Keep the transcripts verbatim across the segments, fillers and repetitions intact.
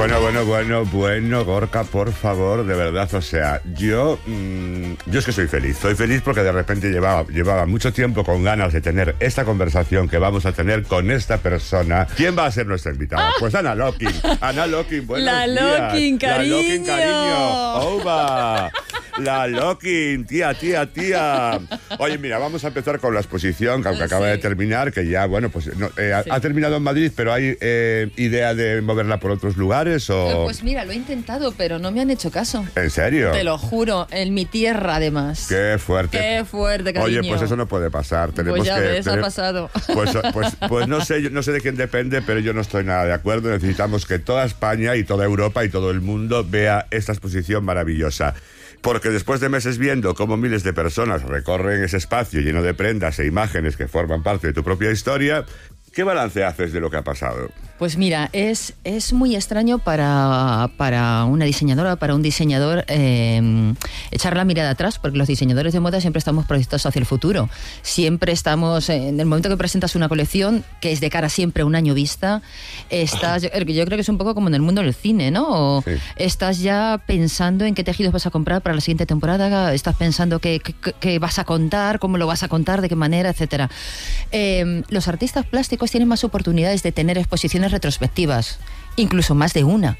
Bueno, bueno, bueno, bueno, Gorka, por favor, de verdad, o sea, yo, mmm, yo es que soy feliz, soy feliz porque de repente llevaba, llevaba mucho tiempo con ganas de tener esta conversación que vamos a tener con esta persona. ¿Quién va a ser nuestra invitada? Ah. Pues Ana Lokin. Ana Lokin, buenos La días. Lokin, cariño. La Lokin, cariño. Oba. La Lokin, tía, tía, tía. Oye, mira, vamos a empezar con la exposición que aunque acaba sí. de terminar, que ya, bueno, pues no, eh, sí. ha, ha terminado en Madrid, pero hay eh, idea de moverla por otros lugares o... Pues mira, lo he intentado, pero no me han hecho caso. ¿En serio? Te lo juro, en mi tierra además. Qué fuerte. Qué fuerte, cariño. Oye, pues eso no puede pasar. Tenemos pues ya que, ves, tener... ha pasado. Pues, pues, pues no sé, no sé de quién depende, pero yo no estoy nada de acuerdo. Necesitamos que toda España y toda Europa y todo el mundo vea esta exposición maravillosa. Porque después de meses viendo cómo miles de personas recorren ese espacio lleno de prendas e imágenes que forman parte de tu propia historia, ¿qué balance haces de lo que ha pasado? Pues mira, es, es muy extraño para, para una diseñadora, para un diseñador, eh, echar la mirada atrás, porque los diseñadores de moda siempre estamos proyectados hacia el futuro. Siempre estamos, en el momento que presentas una colección, que es de cara siempre a un año vista, estás, yo, yo creo que es un poco como en el mundo del cine, ¿no? O sí. Estás ya pensando en qué tejidos vas a comprar para la siguiente temporada, estás pensando qué, qué, qué vas a contar, cómo lo vas a contar, de qué manera, etcétera. Eh, los artistas plásticos tienen más oportunidades de tener exposiciones retrospectivas, incluso más de una.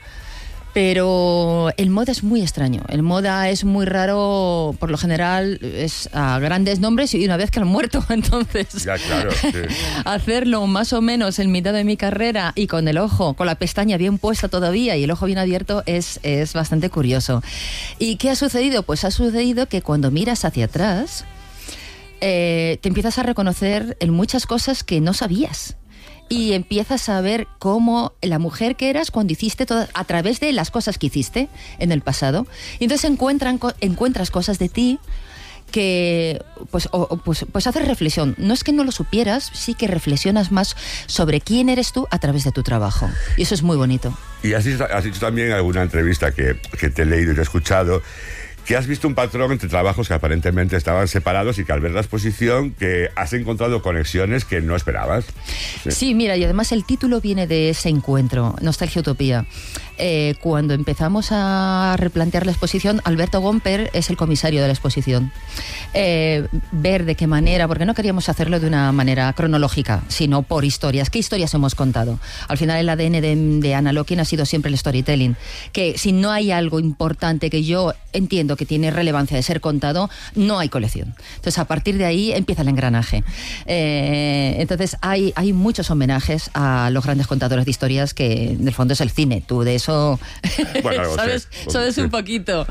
Pero el moda es muy extraño. El moda es muy raro, por lo general es a grandes nombres y una vez que han muerto. Entonces, ya, claro, sí. hacerlo más o menos en mitad de mi carrera y con el ojo, con la pestaña bien puesta todavía y el ojo bien abierto es, es bastante curioso. ¿Y qué ha sucedido? Pues ha sucedido que cuando miras hacia atrás, eh, te empiezas a reconocer en muchas cosas que no sabías. Y empiezas a ver cómo la mujer que eras cuando hiciste todo, a través de las cosas que hiciste en el pasado. Y entonces encuentran, encuentras cosas de ti que pues, o, pues, pues haces reflexión. No es que no lo supieras, sí que reflexionas más sobre quién eres tú a través de tu trabajo. Y eso es muy bonito. Y has dicho, has dicho también en alguna entrevista que, que te he leído y te he escuchado, que has visto un patrón entre trabajos que aparentemente estaban separados y que al ver la exposición que has encontrado conexiones que no esperabas. Sí, sí, mira, y además el título viene de ese encuentro, Nostalgia Utopía. Eh, cuando empezamos a replantear la exposición, Alberto Gomper es el comisario de la exposición. Eh, ver de qué manera, porque no queríamos hacerlo de una manera cronológica, sino por historias. ¿Qué historias hemos contado? Al final el A D N de, de Ana Lokin ha sido siempre el storytelling, que si no hay algo importante que yo entiendo que tiene relevancia de ser contado, no hay colección. Entonces a partir de ahí empieza el engranaje. Eh, entonces hay, hay muchos homenajes a los grandes contadores de historias que en el fondo es el cine. Tú de eso bueno, sabes, sé. sabes un poquito.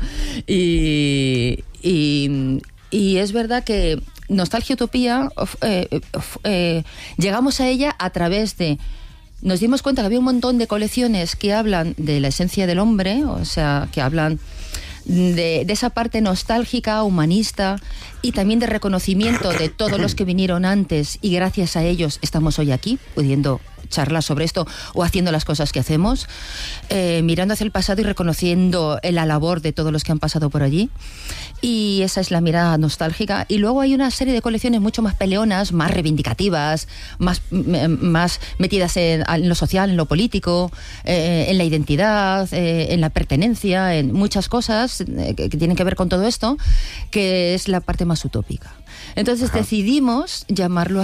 Y, y, y es verdad que Nostalgia Utopía, eh, eh, llegamos a ella a través de... Nos dimos cuenta que había un montón de colecciones que hablan de la esencia del hombre, o sea, que hablan de, de esa parte nostálgica, humanista y también de reconocimiento de todos los que vinieron antes y gracias a ellos estamos hoy aquí, pudiendo charlar sobre esto o haciendo las cosas que hacemos, eh, mirando hacia el pasado y reconociendo la labor de todos los que han pasado por allí. Y esa es la mirada nostálgica. Y luego hay una serie de colecciones mucho más peleonas, más reivindicativas, más, más metidas en, en lo social, en lo político, eh, en la identidad, eh, en la pertenencia, en muchas cosas eh, que, que tienen que ver con todo esto, que es la parte más utópica. Entonces Ajá. decidimos llamarlo